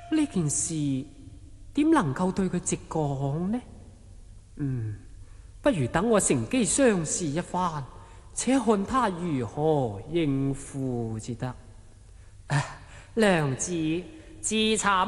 呢件事點能夠對佢直講呢？不如等我乘機相試一番，且看他如何應付至得。娘子自慚